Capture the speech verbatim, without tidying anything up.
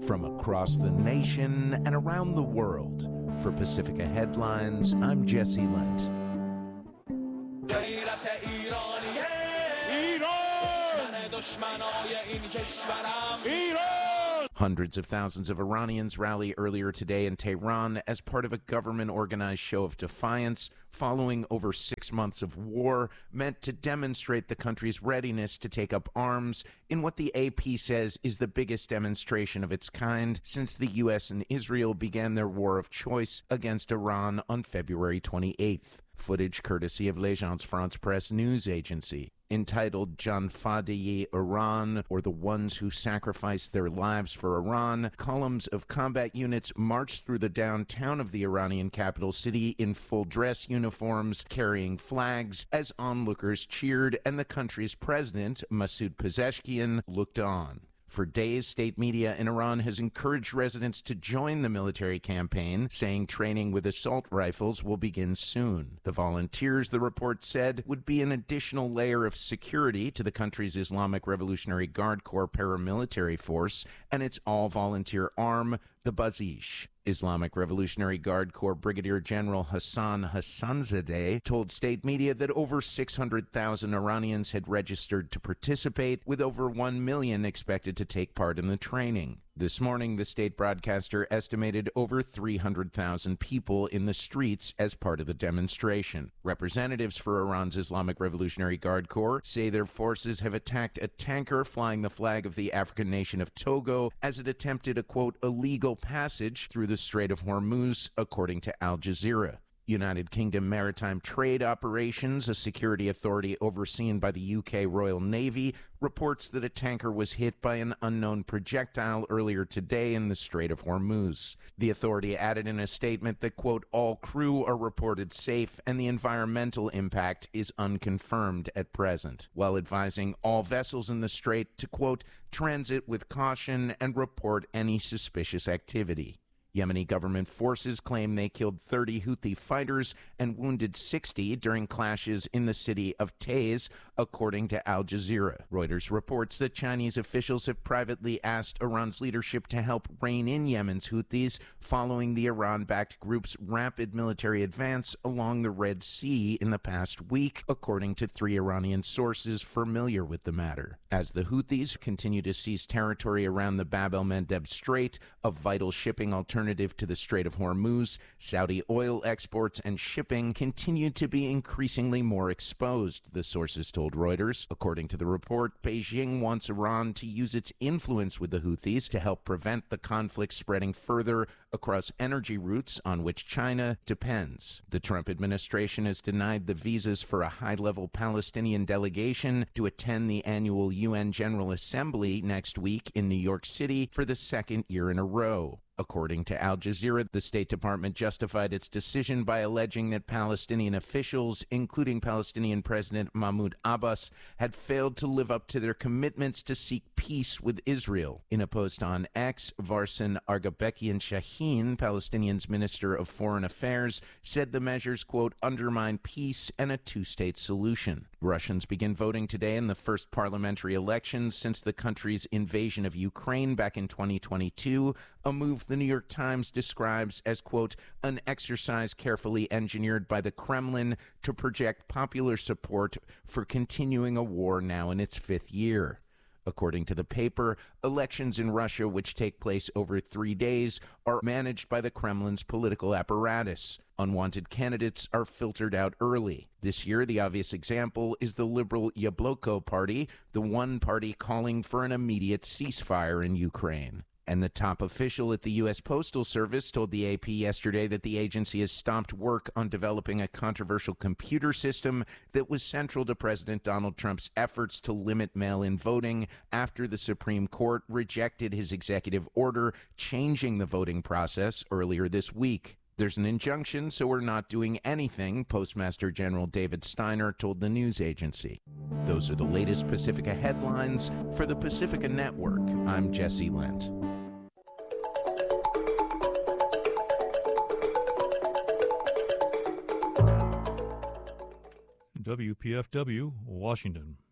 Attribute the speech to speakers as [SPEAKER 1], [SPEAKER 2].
[SPEAKER 1] From across the nation and around the world, for Pacifica Headlines, I'm Jesse Lent. Hundreds of thousands of Iranians rally earlier today in Tehran as part of a government-organized show of defiance following over six months of war meant to demonstrate the country's readiness to take up arms in what the A P says is the biggest demonstration of its kind since the U S and Israel began their war of choice against Iran on February twenty-eighth. Footage courtesy of L'Agence France Presse news agency. Entitled Jan Fadayi Iran, or the ones who sacrificed their lives for Iran, columns of combat units marched through the downtown of the Iranian capital city in full dress uniforms, carrying flags, as onlookers cheered and the country's president, Masoud Pezeshkian, looked on. For days, state media in Iran has encouraged residents to join the military campaign, saying training with assault rifles will begin soon. The volunteers, the report said, would be an additional layer of security to the country's Islamic Revolutionary Guard Corps paramilitary force and its all-volunteer arm, the Bazish. Islamic Revolutionary Guard Corps Brigadier General Hassan Hassanzadeh told state media that over six hundred thousand Iranians had registered to participate, with over one million expected to take part in the training. This morning, the state broadcaster estimated over three hundred thousand people in the streets as part of the demonstration. Representatives for Iran's Islamic Revolutionary Guard Corps say their forces have attacked a tanker flying the flag of the African nation of Togo as it attempted a, quote, illegal passage through the Strait of Hormuz, according to Al Jazeera. United Kingdom Maritime Trade Operations, a security authority overseen by the U K Royal Navy, reports that a tanker was hit by an unknown projectile earlier today in the Strait of Hormuz. The authority added in a statement that, quote, all crew are reported safe and the environmental impact is unconfirmed at present, while advising all vessels in the strait to, quote, transit with caution and report any suspicious activity. Yemeni government forces claim they killed thirty Houthi fighters and wounded sixty during clashes in the city of Taiz, according to Al Jazeera. Reuters reports that Chinese officials have privately asked Iran's leadership to help rein in Yemen's Houthis following the Iran-backed group's rapid military advance along the Red Sea in the past week, according to three Iranian sources familiar with the matter. As the Houthis continue to seize territory around the Bab el-Mandeb Strait, a vital shipping alternative Alternative to the Strait of Hormuz, Saudi oil exports and shipping continue to be increasingly more exposed, the sources told Reuters. According to the report, Beijing wants Iran to use its influence with the Houthis to help prevent the conflict spreading further across energy routes on which China depends. The Trump administration has denied the visas for a high-level Palestinian delegation to attend the annual U N General Assembly next week in New York City for the second year in a row. According to Al Jazeera, the State Department justified its decision by alleging that Palestinian officials, including Palestinian President Mahmoud Abbas, had failed to live up to their commitments to seek peace with Israel. In a post on X, Varsan Argabekian Shaheen, Palestinians' Minister of Foreign Affairs, said the measures, quote, undermine peace and a two-state solution. Russians begin voting today in the first parliamentary elections since the country's invasion of Ukraine back in twenty twenty-two, a move the New York Times describes as, quote, an exercise carefully engineered by the Kremlin to project popular support for continuing a war now in its fifth year. According to the paper, elections in Russia, which take place over three days, are managed by the Kremlin's political apparatus. Unwanted candidates are filtered out early. This year, the obvious example is the liberal Yabloko party, the one party calling for an immediate ceasefire in Ukraine. And the top official at the U S Postal Service told the A P yesterday that the agency has stopped work on developing a controversial computer system that was central to President Donald Trump's efforts to limit mail-in voting after the Supreme Court rejected his executive order changing the voting process earlier this week. There's an injunction, so we're not doing anything, Postmaster General David Steiner told the news agency. Those are the latest Pacifica headlines. For the Pacifica Network, I'm Jesse Lent.
[SPEAKER 2] W P F W, Washington.